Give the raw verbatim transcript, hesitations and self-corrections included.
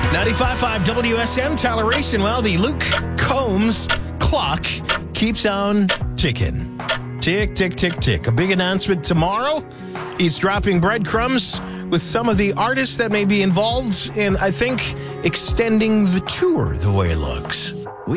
ninety-five point five W S M, Tyler Racing. Well, the Luke Combs clock keeps on ticking. Tick, tick, tick, tick. A big announcement tomorrow. He's dropping breadcrumbs with some of the artists that may be involved in, I think, extending the tour the way it looks.